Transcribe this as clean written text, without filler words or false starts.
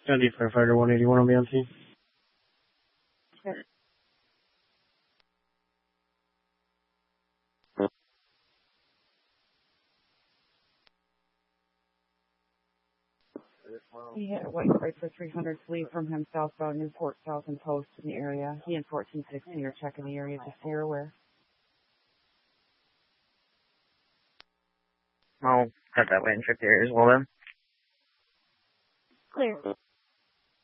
Sandy Firefighter 181 on BNC. Okay. He had a white Chrysler 300 flee from him southbound Newport South and Post in the area. He and 1460 are checking the area just so you're aware. I'll head that way and check the area as well then. Clear.